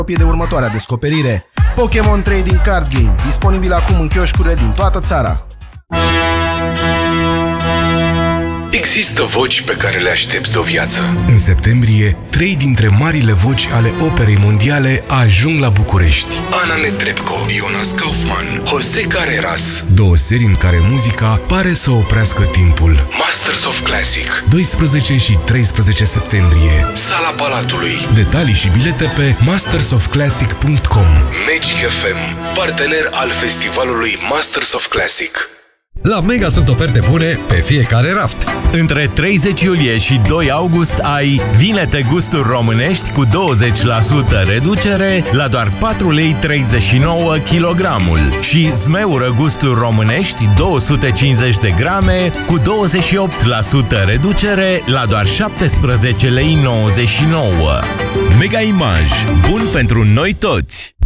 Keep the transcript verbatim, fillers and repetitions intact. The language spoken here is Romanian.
de următoarea descoperire. Pokémon Trading Card Game, disponibil acum în chioșcurile din toată țara. Există voci pe care le aștepți de o viață. În septembrie, trei dintre marile voci ale operei mondiale ajung la București. Ana Netrebko, Jonas Kaufmann, José Carreras. Două serii în care muzica pare să oprească timpul. Masters of Classic, doisprezece și treisprezece septembrie. Sala Palatului. Detalii și bilete pe masters of classic punct com. Magic F M, partener al festivalului Masters of Classic. La Mega sunt oferte bune pe fiecare raft. Între treizeci iulie și doi august ai Vinete Gusturi Românești cu douăzeci la sută reducere la doar patru lei treizeci și nouă kilogramul și Zmeură Gusturi Românești două sute cincizeci de grame cu douăzeci și opt la sută reducere la doar șaptesprezece lei nouăzeci și nouă. Mega Image. Bun pentru noi toți!